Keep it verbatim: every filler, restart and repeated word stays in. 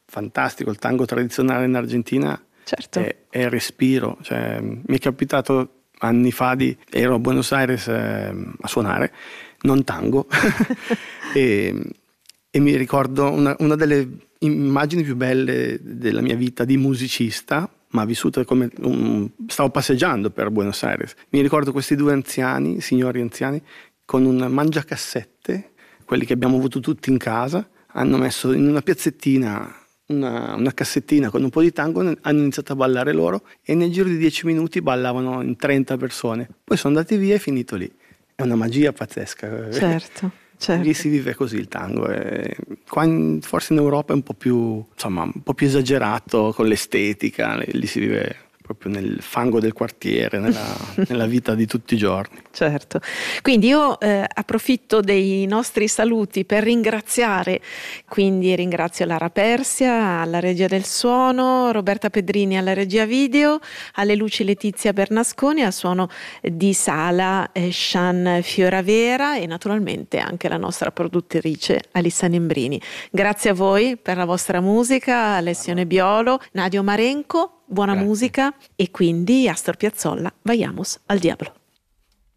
fantastico, il tango tradizionale in Argentina certo. è, è respiro, cioè, mi è capitato anni fa di ero a Buenos Aires eh, a suonare, non tango, e, e mi ricordo una, una delle immagini più belle della mia vita di musicista, ma vissuta come un, stavo passeggiando per Buenos Aires. Mi ricordo questi due anziani, signori anziani, con un mangiacassette, quelli che abbiamo avuto tutti in casa, hanno messo in una piazzettina una, una cassettina con un po' di tango, hanno iniziato a ballare loro e nel giro di dieci minuti ballavano in trenta persone. Poi sono andati via e è finito lì. È una magia pazzesca. Certo. Certo. Lì si vive così il tango, e qua in, forse in Europa è un po' più, insomma, un po' più esagerato con l'estetica, lì si vive proprio nel fango del quartiere, nella, nella vita di tutti i giorni. Certo, quindi io eh, approfitto dei nostri saluti per ringraziare, quindi ringrazio Lara Persia alla regia del suono, Roberta Pedrini alla regia video, alle luci Letizia Bernasconi, al suono di sala eh, Shan Fioravera e naturalmente anche la nostra produttrice Alissa Nembrini. Grazie a voi per la vostra musica, Alessio Nebbiolo, Nadio Marenco, buona Grazie. Musica e quindi Astor Piazzolla, vayamos al diavolo.